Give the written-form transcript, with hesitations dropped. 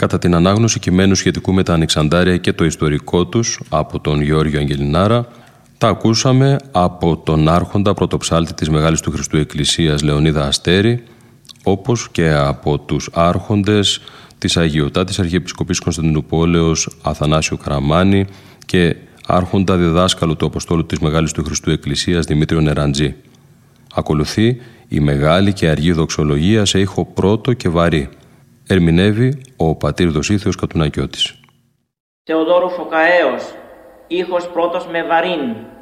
Κατά την ανάγνωση κειμένου σχετικού με τα Ανοιξαντάρια και το ιστορικό τους από τον Γεώργιο Αγγελινάρα, τα ακούσαμε από τον άρχοντα πρωτοψάλτη της Μεγάλης του Χριστού Εκκλησίας Λεωνίδα Αστέρη, όπως και από τους άρχοντες της Αγιωτάτης Αρχιεπισκοπής Κωνσταντινουπόλεως Αθανάσιο Καραμάνη και άρχοντα διδάσκαλο του Αποστόλου της Μεγάλης του Χριστού Εκκλησίας Δημήτριο Νεραντζή. Ακολουθεί η μεγάλη και αργή δοξολογία σε ήχο πρώτο και βαρύ. Ερμηνεύει ο πατήρ Δοσίθεος Κατουνακιώτης. Θεοδόρου Φωκαέως, ήχος πρώτος με βαρύν.